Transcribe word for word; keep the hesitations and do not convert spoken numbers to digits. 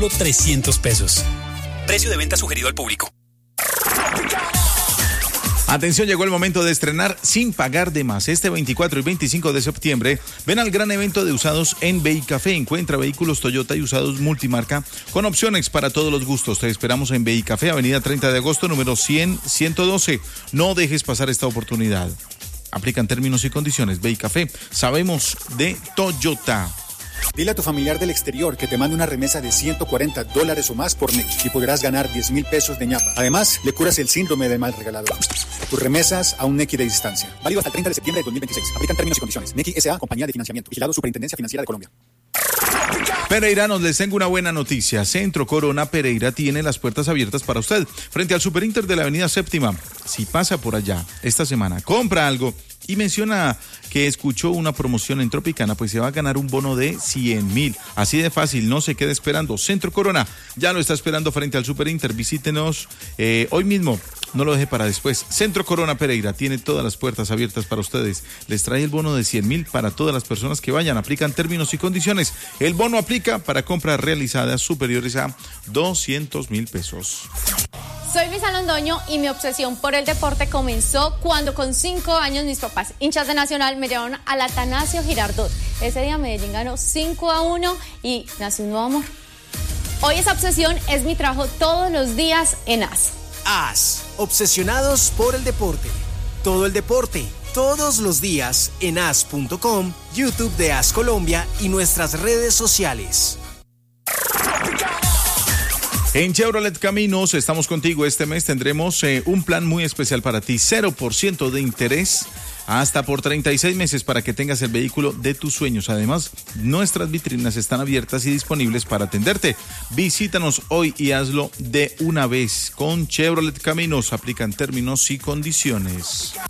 trescientos pesos. Precio de venta sugerido al público. Atención, llegó el momento de estrenar sin pagar de más. Este veinticuatro y veinticinco de septiembre, ven al gran evento de usados en Veicafé. Encuentra vehículos Toyota y usados multimarca con opciones para todos los gustos. Te esperamos en Veicafé, avenida treinta de agosto, número cien, ciento doce. No dejes pasar esta oportunidad. Aplican términos y condiciones. Veicafé, sabemos de Toyota. Dile a tu familiar del exterior que te mande una remesa de ciento cuarenta dólares o más por Nequi y podrás ganar diez mil pesos de ñapa. Además, le curas el síndrome del mal regalador. Tus remesas a un Nequi de distancia. Válido hasta el treinta de septiembre de dos mil veintiséis. Aplican términos y condiciones. Nequi S A, compañía de financiamiento. Vigilado Superintendencia Financiera de Colombia. Pereiranos, les tengo una buena noticia. Centro Corona Pereira tiene las puertas abiertas para usted frente al Superinter de la avenida Séptima. Si pasa por allá esta semana, compra algo y menciona que escuchó una promoción en Tropicana, pues se va a ganar un bono de cien mil. Así de fácil, no se quede esperando. Centro Corona ya lo está esperando frente al Superinter. Visítenos eh, hoy mismo. No lo deje para después. Centro Corona Pereira tiene todas las puertas abiertas para ustedes. Les trae el bono de cien mil para todas las personas que vayan. Aplican términos y condiciones. El bono aplica para compras realizadas superiores a doscientos mil pesos. Soy Luisa Londoño y mi obsesión por el deporte comenzó cuando con cinco años mis papás, hinchas de Nacional, me llevaron al Atanasio Girardot. Ese día Medellín ganó cinco a uno y nació un nuevo amor. Hoy esa obsesión es mi trabajo todos los días en A S. A S, obsesionados por el deporte. Todo el deporte, todos los días en A S punto com, YouTube de A S Colombia y nuestras redes sociales. En Chevrolet Caminos estamos contigo. Este mes tendremos eh, un plan muy especial para ti. cero por ciento de interés hasta por treinta y seis meses para que tengas el vehículo de tus sueños. Además, nuestras vitrinas están abiertas y disponibles para atenderte. Visítanos hoy y hazlo de una vez. Con Chevrolet Caminos aplican términos y condiciones.